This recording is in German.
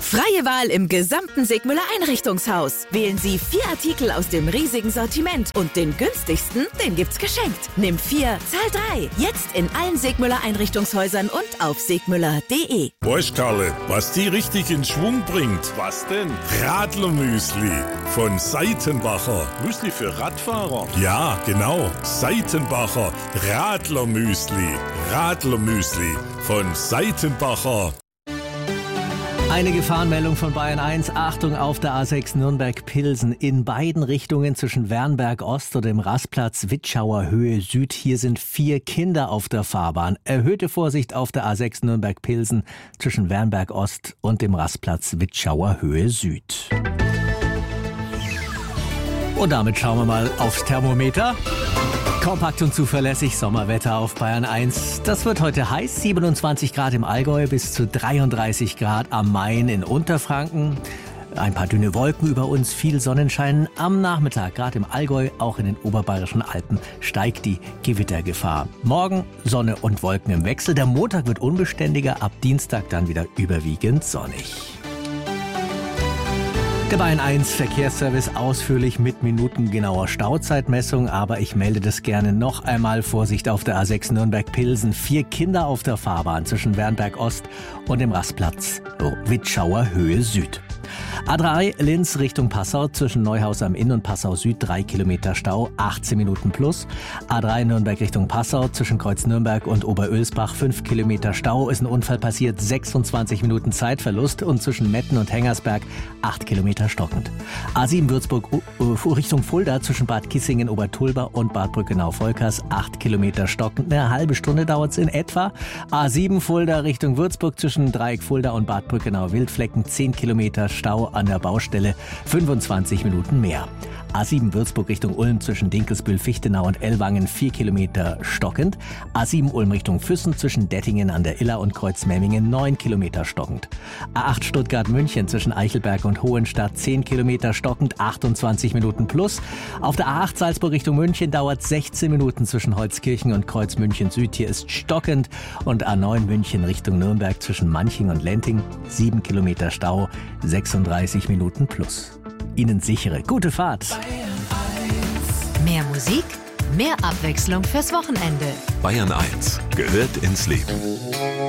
Freie Wahl im gesamten Sigmüller Einrichtungshaus. Wählen Sie 4 Artikel aus dem riesigen Sortiment und den günstigsten, den gibt's geschenkt. Nimm 4, zahl 3. Jetzt in allen Sigmüller Einrichtungshäusern und auf sigmüller.de. Weißt Karle, was die richtig in Schwung bringt? Was denn? Radlermüsli von Seitenbacher. Müsli für Radfahrer? Ja, genau. Seitenbacher Radlermüsli. Radlermüsli von Seitenbacher. Eine Gefahrenmeldung von Bayern 1. Achtung auf der A6 Nürnberg-Pilsen. In beiden Richtungen zwischen Wernberg Ost und dem Rastplatz Witschauer Höhe Süd. Hier sind 4 Kinder auf der Fahrbahn. Erhöhte Vorsicht auf der A6 Nürnberg-Pilsen zwischen Wernberg Ost und dem Rastplatz Witschauer Höhe Süd. Und damit schauen wir mal aufs Thermometer. Kompakt und zuverlässig Sommerwetter auf Bayern 1. Das wird heute heiß, 27 Grad im Allgäu bis zu 33 Grad am Main in Unterfranken. Ein paar dünne Wolken über uns, viel Sonnenschein. Am Nachmittag, gerade im Allgäu, auch in den oberbayerischen Alpen, steigt die Gewittergefahr. Morgen Sonne und Wolken im Wechsel. Der Montag wird unbeständiger, ab Dienstag dann wieder überwiegend sonnig. Der Bayern 1 Verkehrsservice ausführlich mit minutengenauer Stauzeitmessung, aber ich melde das gerne noch einmal. Vorsicht auf der A6 Nürnberg-Pilsen. 4 Kinder auf der Fahrbahn zwischen Wernberg Ost und dem Rastplatz Witschauer Höhe Süd. A3 Linz Richtung Passau zwischen Neuhaus am Inn und Passau Süd 3 Kilometer Stau, 18 Minuten plus. A3 Nürnberg Richtung Passau zwischen Kreuz Nürnberg und Oberölsbach 5 Kilometer Stau. Ist ein Unfall passiert, 26 Minuten Zeitverlust und zwischen Metten und Hengersberg 8 Kilometer stockend. A7 Würzburg Richtung Fulda zwischen Bad Kissingen, Obertulba und Bad Brückenau-Volkers 8 Kilometer stockend. Eine halbe Stunde dauert es in etwa. A7 Fulda Richtung Würzburg zwischen Dreieck Fulda und Bad Brückenau-Wildflecken 10 Kilometer Stau an der Baustelle, 25 Minuten mehr. A7 Würzburg Richtung Ulm zwischen Dinkelsbühl, Fichtenau und Ellwangen 4 Kilometer stockend. A7 Ulm Richtung Füssen zwischen Dettingen an der Iller und Kreuzmemmingen 9 Kilometer stockend. A8 Stuttgart München zwischen Eichelberg und Hohenstadt 10 Kilometer stockend, 28 Minuten plus. Auf der A8 Salzburg Richtung München dauert 16 Minuten zwischen Holzkirchen und Kreuz München Süd. Hier ist stockend. Und A9 München Richtung Nürnberg zwischen Manching und Lenting 7 Kilometer Stau, 36 Minuten plus. Ihnen sichere gute Fahrt. Mehr Musik, mehr Abwechslung fürs Wochenende. Bayern 1 gehört ins Leben.